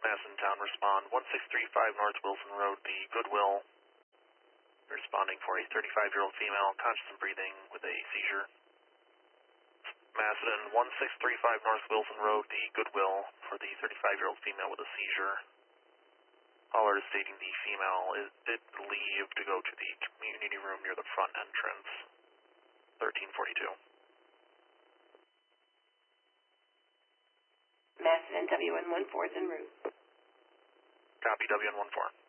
Madison Town, respond 1635 North Wilson Road, the Goodwill. Responding for a 35-year-old female, conscious and breathing with a seizure. Macedon 1635 North Wilson Road, the Goodwill, for the 35-year-old female with a seizure. Caller is stating the female did leave to go to the community room near the front entrance. 1342. Macedon WN14 is en route. Copy, WN14.